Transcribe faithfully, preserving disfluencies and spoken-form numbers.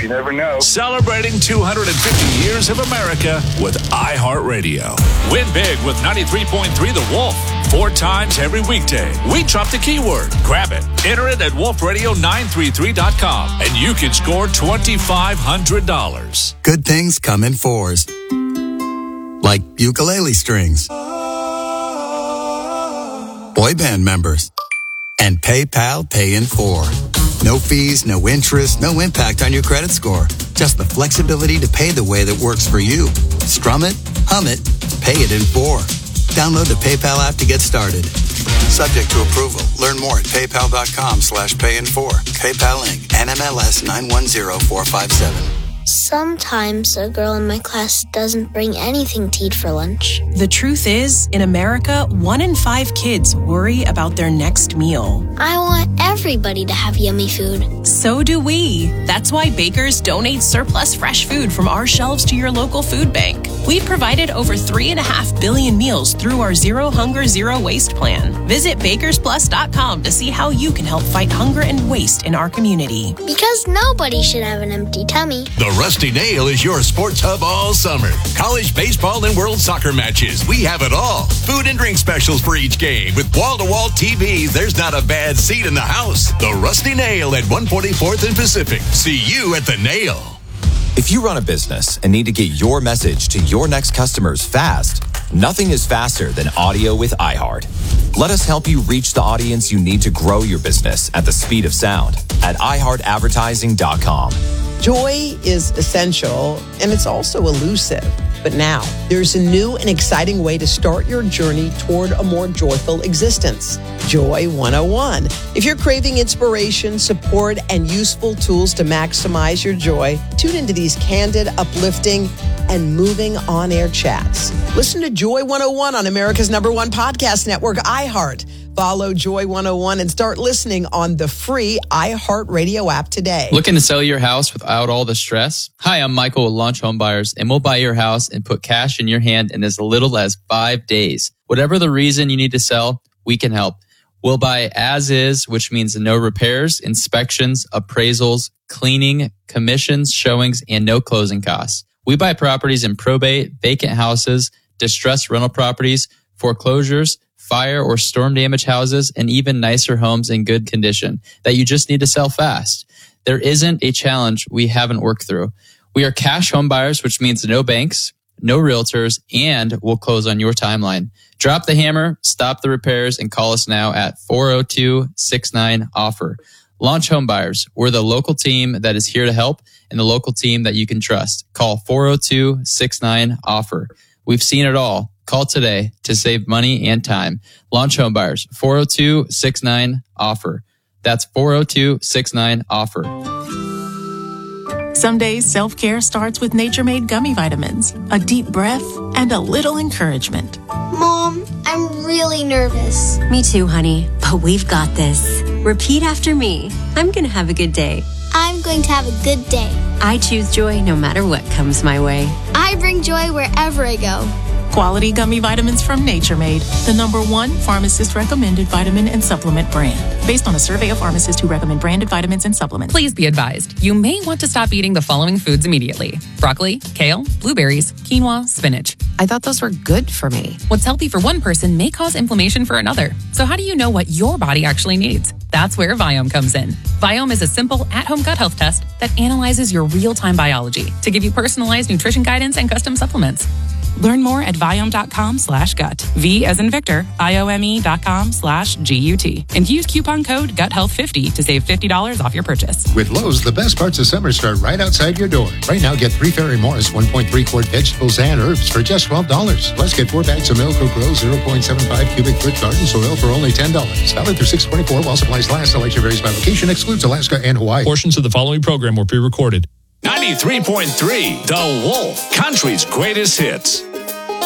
You never know. Celebrating two hundred fifty years of America with iHeartRadio. Win big with ninety-three point three The Wolf. Four times every weekday. We drop the keyword. Grab it. Enter it at wolf radio nine three three dot com and you can score twenty-five hundred dollars. Good things come in fours. Like ukulele strings. Boy band members. And PayPal Pay in four. No fees, no interest, no impact on your credit score. Just the flexibility to pay the way that works for you. Strum it, hum it, pay it in four. Download the PayPal app to get started. Subject to approval. Learn more at paypal.com slash pay in four. PayPal Incorporated. N M L S nine one zero four five seven. Sometimes a girl in my class doesn't bring anything to eat for lunch. The truth is, in America, one in five kids worry about their next meal. I want everybody to have yummy food. So do we. That's why bakers donate surplus fresh food from our shelves to your local food bank. We've provided over three and a half billion meals through our Zero Hunger, Zero Waste plan. Visit bakers plus dot com to see how you can help fight hunger and waste in our community. Because nobody should have an empty tummy. The Rusty Nail is your sports hub all summer. College baseball and world soccer matches. We have it all. Food and drink specials for each game. With wall-to-wall T Vs, there's not a bad seat in the house. The Rusty Nail at one forty-fourth and Pacific. See you at the Nail. If you run a business and need to get your message to your next customers fast, nothing is faster than audio with iHeart. Let us help you reach the audience you need to grow your business at the speed of sound at i heart advertising dot com. Joy is essential, and it's also elusive. But now, there's a new and exciting way to start your journey toward a more joyful existence. Joy one oh one. If you're craving inspiration, support, and useful tools to maximize your joy, tune into these candid, uplifting, and moving on-air chats. Listen to Joy one oh one on America's number one podcast network, iHeart. Follow Joy one oh one and start listening on the free iHeartRadio app today. Looking to sell your house without all the stress? Hi, I'm Michael with Launch Home Buyers, and we'll buy your house and put cash in your hand in as little as five days. Whatever the reason you need to sell, we can help. We'll buy as is, which means no repairs, inspections, appraisals, cleaning, commissions, showings, and no closing costs. We buy properties in probate, vacant houses, distressed rental properties, foreclosures, fire or storm damage houses, and even nicer homes in good condition that you just need to sell fast. There isn't a challenge we haven't worked through. We are cash home buyers, which means no banks, no realtors, and we'll close on your timeline. Drop the hammer, stop the repairs, and call us now at four oh two, six nine, offer. Launch Home Buyers. We're the local team that is here to help and the local team that you can trust. Call four oh two, six nine, offer. We've seen it all. Call today to save money and time. Launch Home Buyers, four oh two, six nine, offer. That's four oh two, six nine, offer. Some days self-care starts with Nature Made gummy vitamins, a deep breath, and a little encouragement. Mom, I'm really nervous. Me too, honey, but we've got this. Repeat after me. I'm going to have a good day. I'm going to have a good day. I choose joy no matter what comes my way. I bring joy wherever I go. Quality gummy vitamins from Nature Made, the number one pharmacist-recommended vitamin and supplement brand. Based on a survey of pharmacists who recommend branded vitamins and supplements. Please be advised, you may want to stop eating the following foods immediately. Broccoli, kale, blueberries, quinoa, spinach. I thought those were good for me. What's healthy for one person may cause inflammation for another. So how do you know what your body actually needs? That's where Viome comes in. Viome is a simple at-home gut health test that analyzes your real-time biology to give you personalized nutrition guidance and custom supplements. Learn more at Viome.com slash gut. V as in Victor, I-O-M-E dot com slash G-U-T. And use coupon code gut health fifty to save fifty dollars off your purchase. With Lowe's, the best parts of summer start right outside your door. Right now, get three Ferry Morris one point three quart vegetables and herbs for just twelve dollars. Plus, get four bags of Milko Grow zero point seven five cubic foot garden soil for only ten dollars. Valid through six twenty-four while supplies last. Selection varies by location, excludes Alaska and Hawaii. Portions of the following program were pre-recorded. ninety-three point three The Wolf, country's greatest hits.